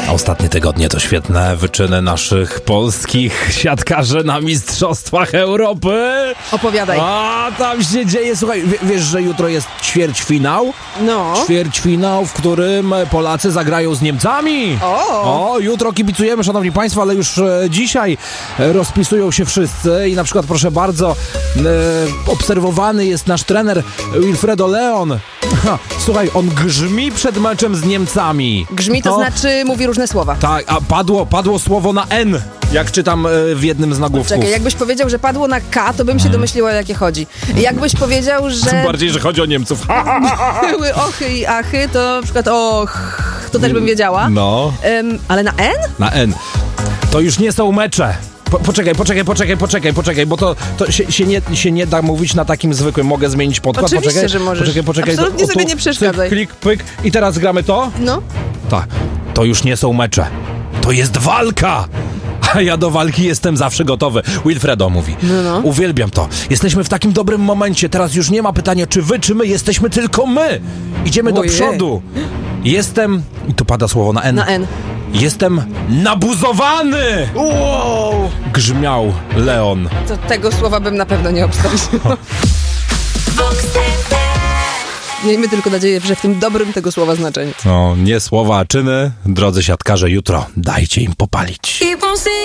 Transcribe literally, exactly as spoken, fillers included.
A ostatnie tygodnie to świetne wyczyny naszych polskich siatkarzy na Mistrzostwach Europy. Opowiadaj. A tam się dzieje, słuchaj, w- wiesz, że jutro jest ćwierćfinał? No. Ćwierćfinał, w którym Polacy zagrają z Niemcami. O! O, jutro kibicujemy, szanowni państwo, ale już e, dzisiaj e, rozpisują się wszyscy i na przykład, proszę bardzo, e, obserwowany jest nasz trener Wilfredo Leon. Ha, słuchaj, on grzmi przed meczem z Niemcami. Grzmi to No, znaczy mówi różne słowa. Tak, a padło, padło słowo na N, jak czytam e, w jednym z nagłówków. Czekaj, jakbyś powiedział, że padło na K, to bym się domyśliła, o jakie chodzi. Jakbyś powiedział, Tym że bardziej, że chodzi o Niemców. były ochy i achy, to na przykład och, to też bym wiedziała. No, Em, ale na N? na N. To już nie są mecze. Po, poczekaj, poczekaj, poczekaj, poczekaj, poczekaj, bo to, to się, się, nie, się nie da mówić na takim zwykłym. Mogę zmienić podkład? Oczywiście, poczekaj, że możesz. Poczekaj, poczekaj. Absolutnie O, tu, sobie nie przeszkadzaj. Cyk, klik, pyk i teraz gramy to? No. Tak. To już nie są mecze. To jest walka! A ja do walki jestem zawsze gotowy. Wilfredo mówi. No, no. Uwielbiam to. Jesteśmy w takim dobrym momencie. Teraz już nie ma pytania, czy wy, czy my. Jesteśmy tylko my. Idziemy Ojej. do przodu. Jestem... I tu pada słowo na N. Na N. Jestem nabuzowany! Wow! Grzmiał Leon. To tego słowa bym na pewno nie obstawił. Miejmy tylko nadzieję, że w tym dobrym tego słowa znaczeniu. No, nie słowa, a czyny. Drodzy siatkarze, jutro dajcie im popalić. Keep on singing.